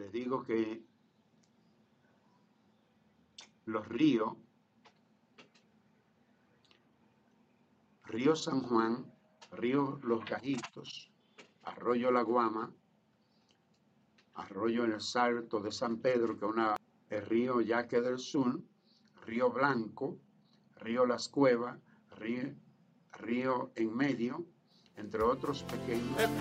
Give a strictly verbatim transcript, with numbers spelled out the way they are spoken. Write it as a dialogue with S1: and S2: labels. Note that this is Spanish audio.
S1: les digo que los ríos, río San Juan, río Los Gajitos, arroyo La Guama, arroyo El Salto de San Pedro, que es una, el río Yaque del Sur, río Blanco, río Las Cuevas, río, río En Medio, entre otros pequeños.